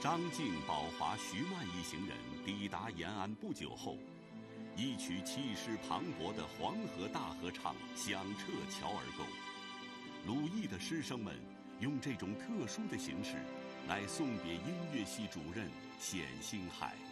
张静、宝华、徐曼一行人抵达延安不久后，一曲气势磅礴的黄河大合唱响彻乔儿沟。鲁艺的师生们用这种特殊的形式来送别音乐系主任冼星海。